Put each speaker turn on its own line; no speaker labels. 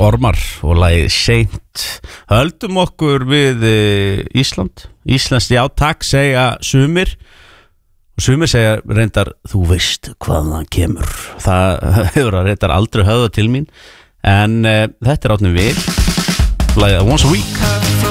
Ormar og lagið Seint. Höldum okkur við Ísland. Íslands já takk segja sumir. Og sumir segja reyndar þú veist hvaðan kemur. Það hefur reyndar aldrei höfðað til mín. En þetta Árni Vill. Lagið Once a Week.